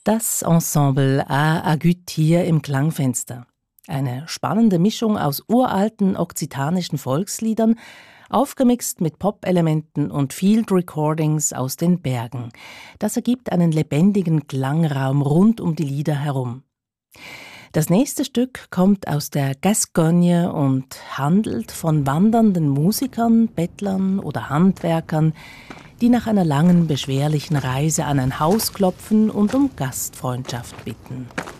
Das Ensemble A Agut hier im Klangfenster. Eine spannende Mischung aus uralten okzitanischen Volksliedern, aufgemixt mit Pop-Elementen und Field Recordings aus den Bergen. Das ergibt einen lebendigen Klangraum rund um die Lieder herum. Das nächste Stück kommt aus der Gascogne und handelt von wandernden Musikern, Bettlern oder Handwerkern, die nach einer langen, beschwerlichen Reise an ein Haus klopfen und um Gastfreundschaft bitten.